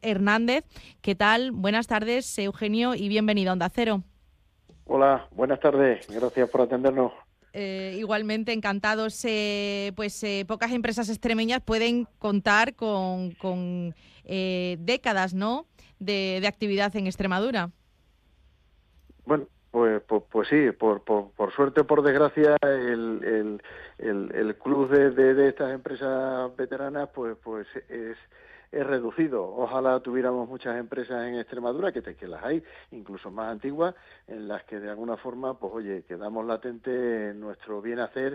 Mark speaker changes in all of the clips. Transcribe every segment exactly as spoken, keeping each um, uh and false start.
Speaker 1: Hernández. ¿Qué tal? Buenas tardes, Eugenio, y bienvenido a Onda Cero.
Speaker 2: Hola, buenas tardes. Gracias por atendernos.
Speaker 1: Eh, igualmente encantados. Eh, pues eh, pocas empresas extremeñas pueden contar con, con eh, décadas, ¿no?, de, de actividad en Extremadura.
Speaker 2: Bueno, pues, pues, pues sí, por, por, por suerte o por desgracia, el, el, el, el club de, de, de estas empresas veteranas pues, pues es, es reducido. Ojalá tuviéramos muchas empresas en Extremadura, que, te, que las hay, incluso más antiguas, en las que de alguna forma, pues oye, quedamos latente nuestro bien hacer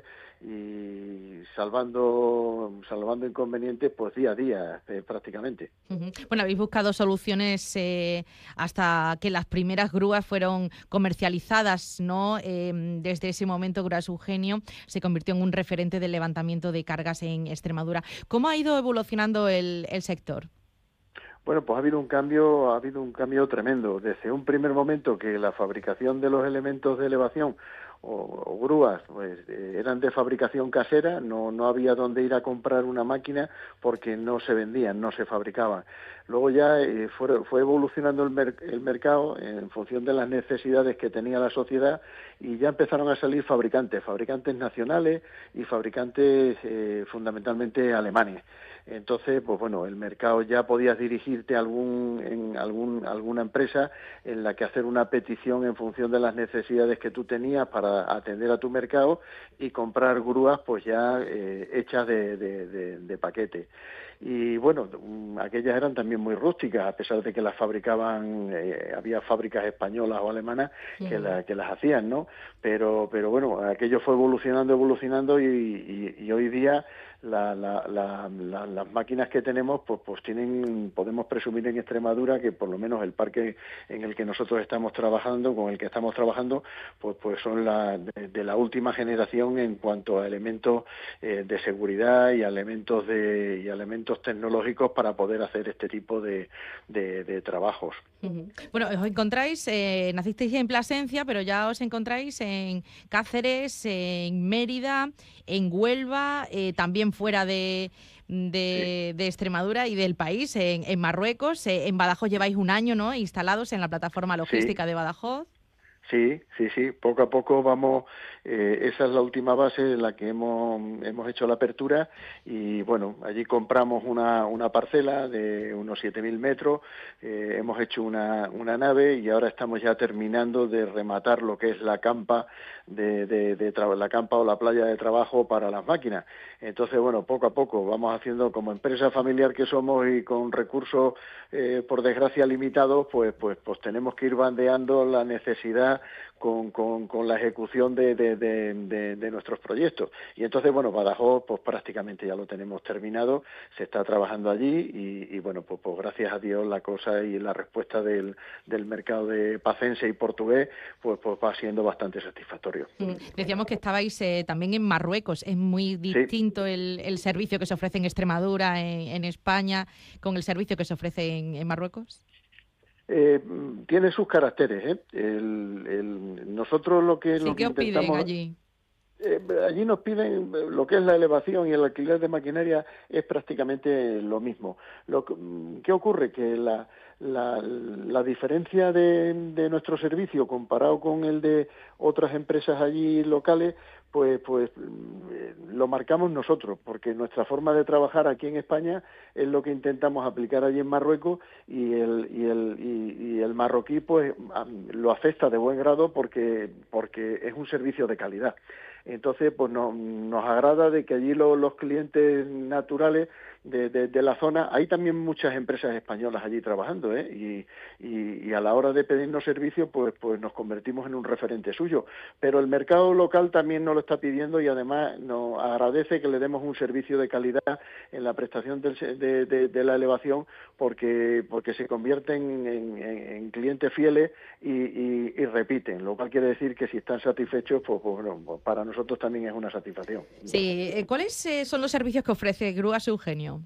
Speaker 2: y salvando, salvando inconvenientes, pues día a día, eh, prácticamente.
Speaker 1: Uh-huh. Bueno, habéis buscado soluciones eh, hasta que las primeras grúas fueron comercializadas, ¿no? Eh, desde ese momento, Grúas Eugenio se convirtió en un referente del levantamiento de cargas en Extremadura. ¿Cómo ha ido evolucionando el, el sector?
Speaker 2: Bueno, pues ha habido un cambio, ha habido un cambio tremendo. Desde un primer momento que la fabricación de los elementos de elevación o, o grúas pues eh, eran de fabricación casera, no, no había dónde ir a comprar una máquina porque no se vendían, no se fabricaban. Luego ya eh, fue, fue evolucionando el, mer el mercado en función de las necesidades que tenía la sociedad y ya empezaron a salir fabricantes, fabricantes nacionales y fabricantes eh, fundamentalmente alemanes. Entonces, pues bueno, el mercado ya podías dirigirte a algún, en algún, alguna empresa en la que hacer una petición en función de las necesidades que tú tenías para atender a tu mercado y comprar grúas pues ya eh, hechas de, de, de, de paquete. Y bueno, aquellas eran también muy rústicas, a pesar de que las fabricaban, eh, había fábricas españolas o alemanas que, la, que las hacían, ¿no? Pero, pero bueno, aquello fue evolucionando, evolucionando y, y, y hoy día la, la, la, la, las máquinas que tenemos pues, pues tienen, podemos presumir en Extremadura que por lo menos el parque en el que nosotros estamos trabajando, con el que estamos trabajando, pues, pues son la, de, de la última generación en cuanto a elementos eh, de seguridad y a elementos de y a elementos tecnológicos para poder hacer este tipo de, de, de trabajos.
Speaker 1: Uh-huh. Bueno, os encontráis, eh, nacisteis en Plasencia, pero ya os encontráis en Cáceres, en Mérida, en Huelva, eh, también fuera de,
Speaker 2: Sí.
Speaker 1: de, de Extremadura y del país, en, en Marruecos. Eh, en Badajoz lleváis un año, ¿no?, instalados en la plataforma
Speaker 2: Sí.
Speaker 1: logística de Badajoz.
Speaker 2: Sí, sí, sí, poco a poco vamos, eh, esa es la última base en la que hemos, hemos hecho la apertura y bueno, allí compramos una, una parcela de unos siete mil metros, eh, hemos hecho una, una nave y ahora estamos ya terminando de rematar lo que es la campa, de, de, de la campa o la playa de trabajo para las máquinas. Entonces, bueno, poco a poco vamos haciendo como empresa familiar que somos y con recursos, eh, por desgracia, limitados, pues, pues, pues tenemos que ir bandeando la necesidad con, con, con la ejecución de, de, de, de, de nuestros proyectos. Y entonces, bueno, Badajoz pues prácticamente ya lo tenemos terminado, se está trabajando allí y, y bueno, pues, pues gracias a Dios la cosa y la respuesta del, del mercado de pacense y portugués pues, pues va siendo bastante satisfactorio.
Speaker 1: Mm. Decíamos que estabais eh, también en Marruecos. Es muy
Speaker 2: Sí.
Speaker 1: distinto el, el servicio que se ofrece en Extremadura, en, en España, con el servicio que se ofrece en, en Marruecos.
Speaker 2: Eh, tiene sus caracteres, ¿eh? El, el, nosotros lo que
Speaker 1: Sí,
Speaker 2: lo que
Speaker 1: ¿qué os piden
Speaker 2: intentamos
Speaker 1: allí?
Speaker 2: eh, allí nos piden eh, lo que es la elevación y el alquiler de maquinaria es prácticamente lo mismo. Lo que, ¿qué ocurre? Que la, la, la diferencia de, de nuestro servicio comparado con el de otras empresas allí locales, pues, pues eh, lo marcamos nosotros, porque nuestra forma de trabajar aquí en España es lo que intentamos aplicar allí en Marruecos y el, y el, y, y el marroquí pues lo acepta de buen grado porque, porque es un servicio de calidad. Entonces, pues no, nos agrada de que allí lo, los clientes naturales de, de, de la zona, hay también muchas empresas españolas allí trabajando, ¿eh? y, y, y a la hora de pedirnos servicios, pues, pues nos convertimos en un referente suyo. Pero el mercado local también nos lo está pidiendo y además nos agradece que le demos un servicio de calidad en la prestación del, de, de, de la elevación, porque, porque se convierten en, en, en clientes fieles y, y, y repiten, lo cual quiere decir que si están satisfechos, pues, pues bueno, pues para nosotros también es una satisfacción.
Speaker 1: Sí, eh, ¿cuáles eh, son los servicios que ofrece Grúas Eugenio?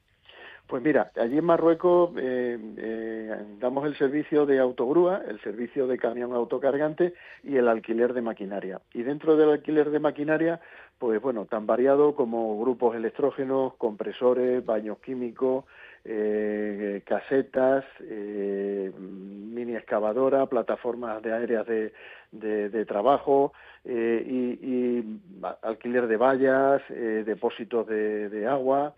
Speaker 2: Pues mira, allí en Marruecos eh, eh, damos el servicio de autogrúa, el servicio de camión autocargante y el alquiler de maquinaria. Y dentro del alquiler de maquinaria, pues bueno, tan variado como grupos electrógenos, compresores, baños químicos, eh, casetas, eh, mini excavadora, plataformas de aéreas de, de, de trabajo eh, y, y alquiler de vallas, eh, depósitos de, de agua,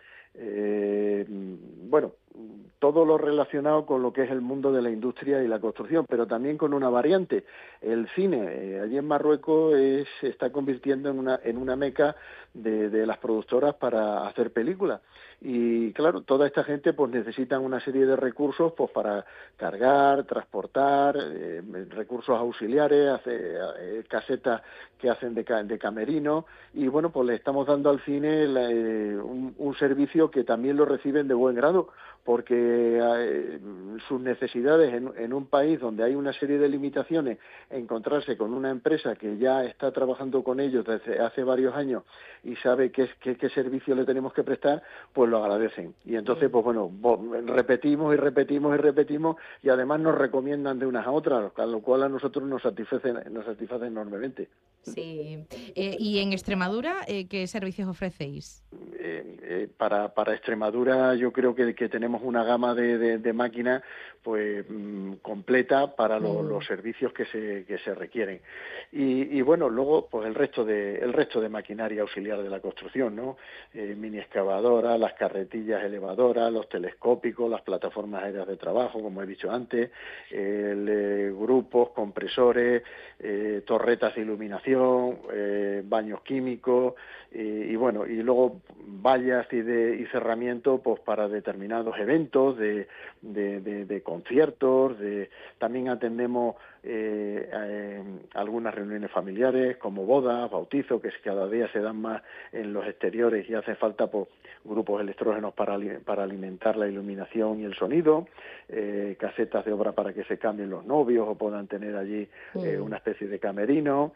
Speaker 2: eh, bueno, todo lo relacionado con lo que es el mundo de la industria y la construcción, pero también con una variante. El cine, eh, allí en Marruecos, es, se está convirtiendo en una, en una meca de, de las productoras para hacer películas. Y claro, toda esta gente pues necesitan una serie de recursos pues para cargar, transportar, eh, recursos auxiliares, hace, eh, casetas que hacen de, de camerino, y bueno, pues le estamos dando al cine la, eh, un, un servicio que también lo reciben de buen grado, porque eh, sus necesidades en, en un país donde hay una serie de limitaciones, encontrarse con una empresa que ya está trabajando con ellos desde hace varios años y sabe qué, qué, qué servicio le tenemos que prestar, pues lo agradecen. Y entonces, pues bueno, repetimos y repetimos y repetimos, y además nos recomiendan de unas a otras, a lo cual a nosotros nos satisface, nos satisface enormemente.
Speaker 1: Sí. Eh, ¿Y en Extremadura eh, qué servicios ofrecéis?
Speaker 2: Eh, eh, para, para Extremadura yo creo que, que tenemos una gama de, de, de máquinas pues mmm, completa para lo, mm. los servicios que se, que se requieren. Y, y bueno, luego pues el resto de el resto de maquinaria auxiliar de la construcción, ¿no? Eh, mini excavadoras, las carretillas elevadoras, los telescópicos, las plataformas aéreas de trabajo, como he dicho antes, el, eh, grupos, compresores, eh, torretas de iluminación, eh, baños químicos, eh, y bueno, y luego vallas y de y cerramiento pues para determinados eventos de, de, de, de conciertos, de también atendemos eh, eh, algunas reuniones familiares como bodas, bautizos, que cada día se dan más en los exteriores y hace falta pues grupos electrógenos para, para alimentar la iluminación y el sonido, eh, casetas de obra para que se cambien los novios o puedan tener allí eh, una especie de camerino,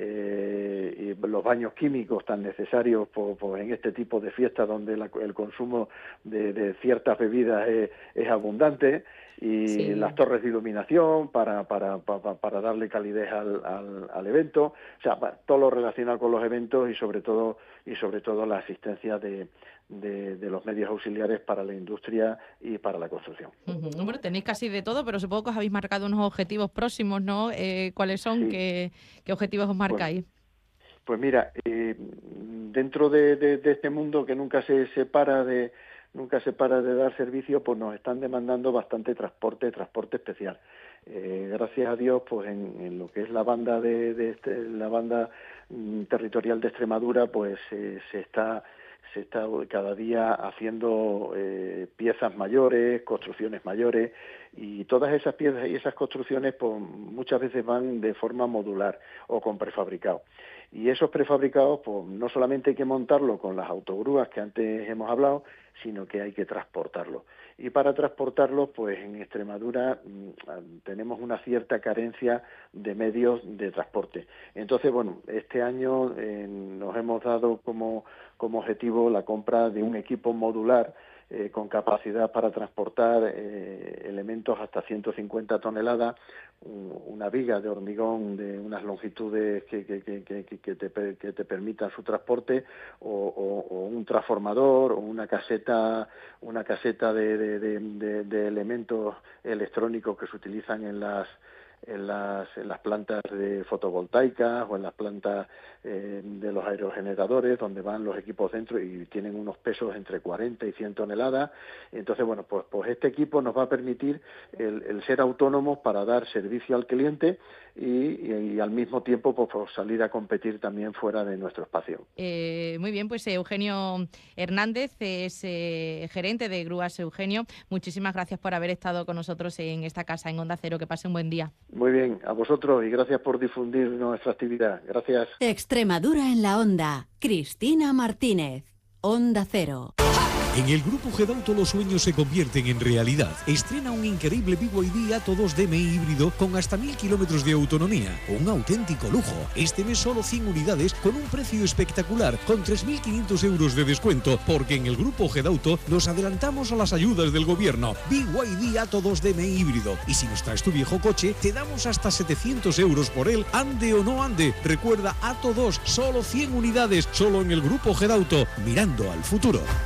Speaker 2: eh, y los baños químicos tan necesarios pues, pues en este tipo de fiestas donde la, el consumo de, de ciertas bebidas es, es abundante, y sí. las torres de iluminación para para, para, para darle calidez al, al, al evento, o sea, todo lo relacionado con los eventos y sobre todo y sobre todo la asistencia de, de, de los medios auxiliares para la industria y para la construcción.
Speaker 1: Uh-huh. Bueno, tenéis casi de todo, pero supongo que os habéis marcado unos objetivos próximos, ¿no? Eh, ¿Cuáles son? Sí. ¿Qué, ¿Qué objetivos os marcáis?
Speaker 2: Pues, pues mira, eh, dentro de, de, de este mundo que nunca se separa de nunca se para de dar servicio, pues nos están demandando bastante transporte, transporte especial. Eh, gracias a Dios, pues en, en lo que es la banda de, de este, la banda mm, territorial de Extremadura, pues eh, se está se está cada día haciendo eh, piezas mayores, construcciones mayores, y todas esas piezas y esas construcciones pues muchas veces van de forma modular o con prefabricado. Y esos prefabricados, pues no solamente hay que montarlo con las autogrúas que antes hemos hablado, sino que hay que transportarlo. Y para transportarlo, pues en Extremadura mmm, tenemos una cierta carencia de medios de transporte. Entonces, bueno, este año eh, nos hemos dado como, como objetivo la compra de un equipo modular Eh, con capacidad para transportar eh, elementos hasta ciento cincuenta toneladas, un, una viga de hormigón de unas longitudes que, que, que, que, que, te, que te permitan su transporte, o, o, o un transformador, o una caseta, una caseta de, de, de, de, de elementos electrónicos que se utilizan en las en las, en las plantas de fotovoltaicas o en las plantas eh, de los aerogeneradores, donde van los equipos dentro y tienen unos pesos entre cuarenta y cien toneladas. Entonces, bueno, pues, pues este equipo nos va a permitir el, el ser autónomos para dar servicio al cliente y, y, y al mismo tiempo pues, pues salir a competir también fuera de nuestro espacio.
Speaker 1: Eh, muy bien, pues Eugenio Hernández es eh, gerente de Grúas Eugenio. Muchísimas gracias por haber estado con nosotros en esta casa en Onda Cero. Que pase un buen día.
Speaker 2: Muy bien, a vosotros y gracias por difundir nuestra actividad. Gracias.
Speaker 3: Extremadura en la Onda. Cristina Martínez, Onda Cero.
Speaker 4: En el Grupo Gedauto los sueños se convierten en realidad. Estrena un increíble B Y D Atto dos D M I híbrido con hasta mil kilómetros de autonomía. Un auténtico lujo. Este mes solo cien unidades con un precio espectacular, con tres mil quinientos euros de descuento, porque en el Grupo Gedauto nos adelantamos a las ayudas del gobierno. B Y D Atto dos D M I híbrido. Y si nos traes tu viejo coche, te damos hasta setecientos euros por él, ande o no ande. Recuerda, Atto dos, solo cien unidades, solo en el Grupo Gedauto, mirando al futuro.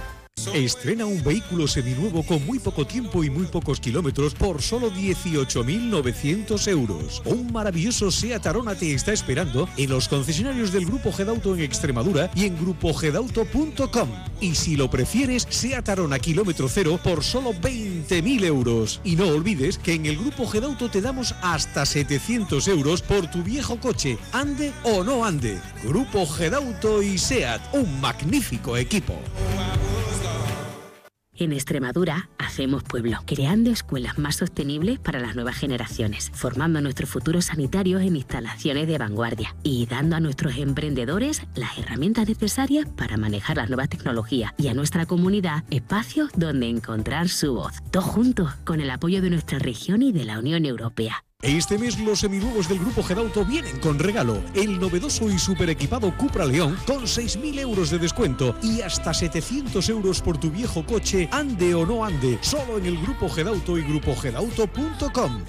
Speaker 4: Estrena un vehículo seminuevo con muy poco tiempo y muy pocos kilómetros por solo dieciocho mil novecientos euros. Un maravilloso SEAT Arona te está esperando en los concesionarios del Grupo Gedauto en Extremadura y en grupo gedauto punto com. Y si lo prefieres, SEAT Arona kilómetro cero por solo veinte mil euros. Y no olvides que en el Grupo Gedauto te damos hasta setecientos euros por tu viejo coche, ande o no ande. Grupo Gedauto y SEAT, un magnífico equipo.
Speaker 5: En Extremadura hacemos pueblo, creando escuelas más sostenibles para las nuevas generaciones, formando a nuestros futuros sanitarios en instalaciones de vanguardia y dando a nuestros emprendedores las herramientas necesarias para manejar las nuevas tecnologías y a nuestra comunidad espacios donde encontrar su voz. Todos juntos, con el apoyo de nuestra región y de la Unión Europea.
Speaker 4: Este mes los seminuevos del Grupo Gedauto vienen con regalo. El novedoso y super equipado Cupra León con seis mil euros de descuento y hasta setecientos euros por tu viejo coche, ande o no ande. Solo en el Grupo Gedauto y grupo gedauto punto com.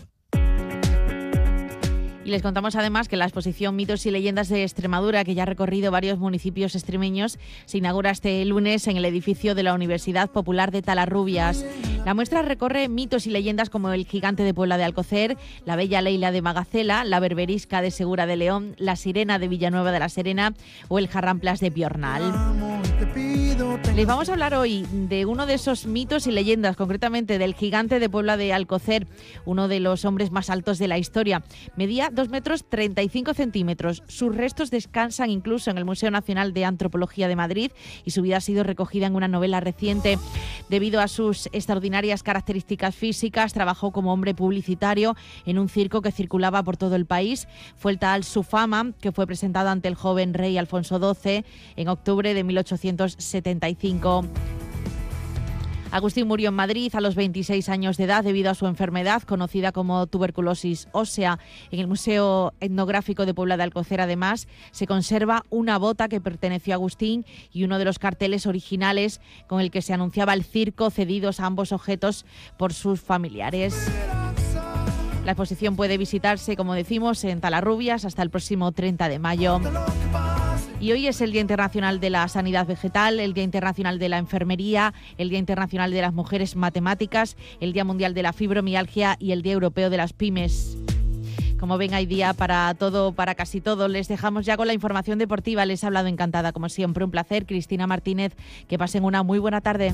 Speaker 1: Y les contamos además que la exposición Mitos y Leyendas de Extremadura, que ya ha recorrido varios municipios extremeños, se inaugura este lunes en el edificio de la Universidad Popular de Talarrubias. La muestra recorre mitos y leyendas como el gigante de Puebla de Alcocer, la bella Leila de Magacela, la berberisca de Segura de León, la sirena de Villanueva de la Serena o el jarramplas de Piornal. Les vamos a hablar hoy de uno de esos mitos y leyendas, concretamente del gigante de Puebla de Alcocer, uno de los hombres más altos de la historia. Medía dos metros treinta y cinco centímetros. Sus restos descansan incluso en el Museo Nacional de Antropología de Madrid y su vida ha sido recogida en una novela reciente. Debido a sus extraordinarias características físicas, trabajó como hombre publicitario en un circo que circulaba por todo el país. Fue el tal su fama, que fue presentado ante el joven rey Alfonso doce en octubre de mil ochocientos setenta y cinco. Agustín murió en Madrid a los veintiséis años de edad debido a su enfermedad, conocida como tuberculosis ósea. En el Museo Etnográfico de Puebla de Alcocer, además, se conserva una bota que perteneció a Agustín y uno de los carteles originales con el que se anunciaba el circo, cedidos a ambos objetos por sus familiares. La exposición puede visitarse, como decimos, en Talarrubias hasta el próximo treinta de mayo. Y hoy es el Día Internacional de la Sanidad Vegetal, el Día Internacional de la Enfermería, el Día Internacional de las Mujeres Matemáticas, el Día Mundial de la Fibromialgia y el Día Europeo de las Pymes. Como ven, hay día para todo, para casi todo. Les dejamos ya con la información deportiva. Les ha hablado encantada, como siempre. Un placer, Cristina Martínez. Que pasen una muy buena tarde.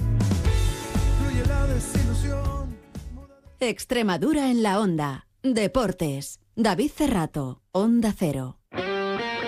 Speaker 3: Extremadura en la onda. Deportes. David Cerrato, Onda Cero.